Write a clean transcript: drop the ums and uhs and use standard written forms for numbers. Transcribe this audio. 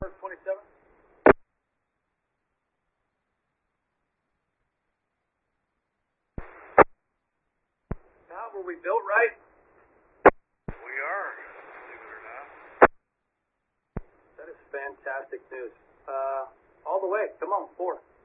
27. Now, were we built right? We are, believe it or not. That is fantastic news. All the way. Come on, 4.